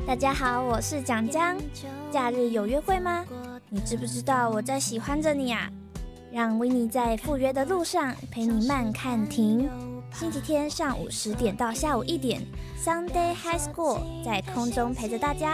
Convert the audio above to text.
大家好，我是蒋江。假日有约会吗？你知不知道我在喜欢着你啊？让维尼在赴约的路上陪你慢看停。星期天上午10点到下午1点 ，Sunday High School 在空中陪着大家。